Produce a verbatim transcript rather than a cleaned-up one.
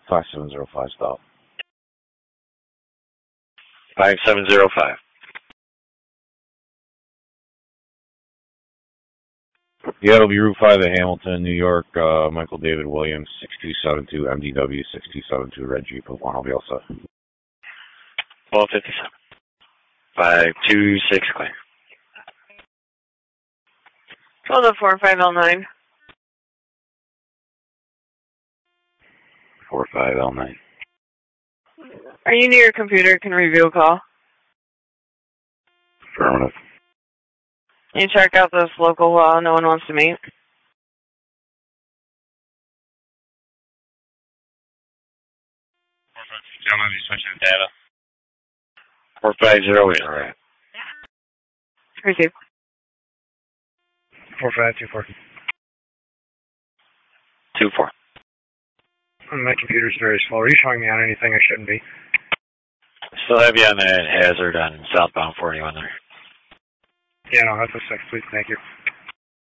five seven zero five, stop. five seven zero five. Yeah, it'll be Route five at Hamilton, New York. Uh, Michael David Williams, six two seven two, M D W six two seven two, Red Jeep of one. I'll be all set. twelve fifty-seven. five two six, clear. twelve oh four, five L nine. four five L nine. Are you near your computer? Can review a call? Affirmative. Can you check out this local uh, no one wants to meet? four five two, I'm going to be switching data. four five zero eight, all right. Receive. four five two four. two four. My computer's very slow. Are you showing me on anything I shouldn't be? Still have you on that hazard on southbound forty-one there. Yeah, no, that's a six, please. Thank you.